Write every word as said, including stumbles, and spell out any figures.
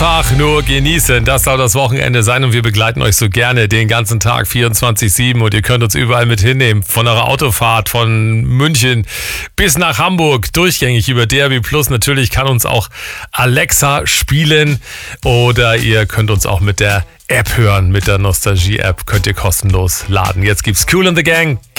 Einfach nur genießen, das soll das Wochenende sein und wir begleiten euch so gerne den ganzen Tag vierundzwanzig sieben und ihr könnt uns überall mit hinnehmen, von eurer Autofahrt von München bis nach Hamburg, durchgängig über D A B Plus. Natürlich kann uns auch Alexa spielen oder ihr könnt uns auch mit der App hören, mit der Nostalgie-App könnt ihr kostenlos laden. Jetzt gibt's Kool and the Gang,